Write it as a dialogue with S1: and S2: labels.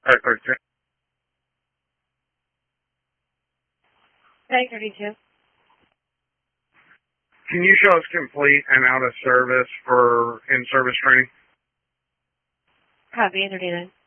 S1: Alright, 32.
S2: Tag 32.
S1: Can you show us complete and out of service for in-service training?
S2: Copy, 39.